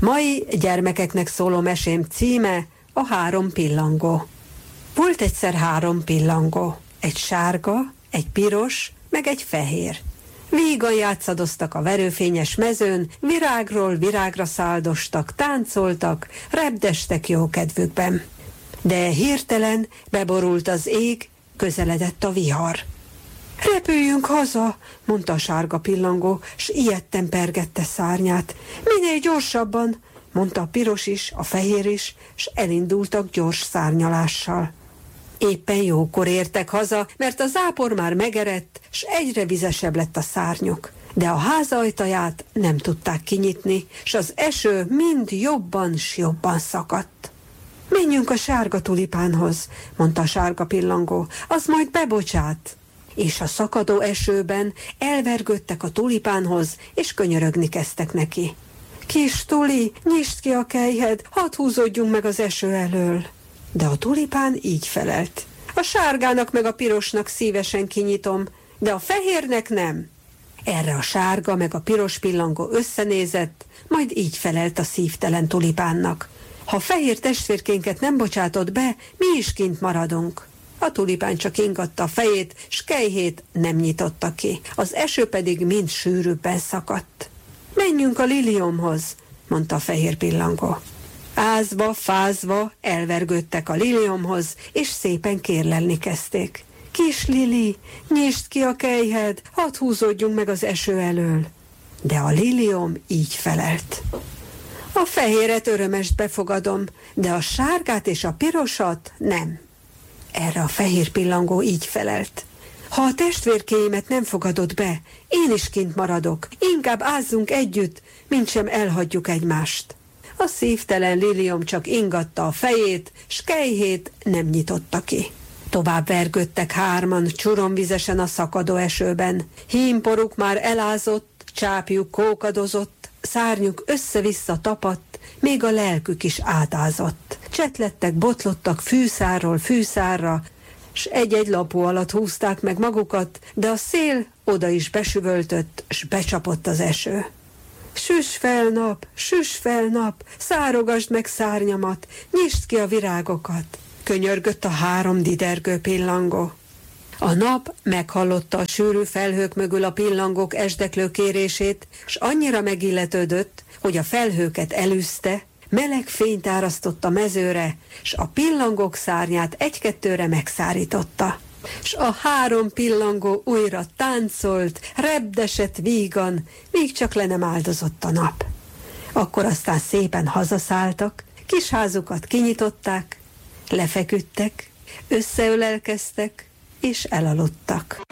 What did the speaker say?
Mai gyermekeknek szóló mesém címe a 3 pillangó. Volt egyszer 3 pillangó, egy sárga, egy piros, meg egy fehér. Vígan játszadoztak a verőfényes mezőn, virágról virágra száldostak, táncoltak, repdestek jókedvükben. De hirtelen beborult az ég, közeledett a vihar. Repüljünk haza, mondta a sárga pillangó, s ijedten pergette szárnyát. Minél gyorsabban, mondta a piros is, a fehér is, s elindultak gyors szárnyalással. Éppen jókor értek haza, mert a zápor már megerett, s egyre vizesebb lett a szárnyuk. De a ház ajtaját nem tudták kinyitni, s az eső mind jobban s jobban szakadt. Menjünk a sárga tulipánhoz, mondta a sárga pillangó, az majd bebocsát. És a szakadó esőben elvergődtek a tulipánhoz, és könyörögni kezdtek neki. Kis tuli, nyisd ki a kelyhed, hadd húzódjunk meg az eső elől. De a tulipán így felelt. A sárgának meg a pirosnak szívesen kinyitom, de a fehérnek nem. Erre a sárga meg a piros pillangó összenézett, majd így felelt a szívtelen tulipánnak. Ha fehér testvérkénket nem bocsátod be, mi is kint maradunk. A tulipán csak ingatta a fejét, s kelyhét nem nyitotta ki. Az eső pedig mind sűrűbben szakadt. Menjünk a liliomhoz, mondta a fehér pillangó. Ázva, fázva elvergődtek a liliomhoz, és szépen kérlelni kezdték. Kis Lili, nyisd ki a kelyhed, hadd húzódjunk meg az eső elől. De a liliom így felelt. A fehéret örömest befogadom, de a sárgát és a pirosat nem. Erre a fehér pillangó így felelt. Ha a testvérkéimet nem fogadod be, én is kint maradok, inkább ázzunk együtt, mintsem elhagyjuk egymást. A szívtelen liliom csak ingatta a fejét, s kelyhét nem nyitotta ki. Tovább vergődtek 3 csuromvizesen a szakadó esőben. Hímporuk már elázott, csápjuk kókadozott, szárnyuk össze-vissza tapadt, még a lelkük is átázott. Csetlettek, botlottak fűszárról fűszárra, s egy-egy lapó alatt húzták meg magukat, de a szél oda is besüvöltött, s becsapott az eső. Süss fel nap, szárogasd meg szárnyamat, nyisd ki a virágokat, könyörgött a 3 didergő pillangó. A nap meghallotta a sűrű felhők mögül a pillangók esdeklő kérését, s annyira megilletődött, hogy a felhőket elűzte, meleg fényt árasztott a mezőre, s a pillangók szárnyát 1-2-re megszárította. S a 3 pillangó újra táncolt, repdesett vígan, míg csak le nem áldozott a nap. Akkor aztán szépen hazaszálltak, kis házukat kinyitották, lefeküdtek, összeölelkeztek, és elaludtak.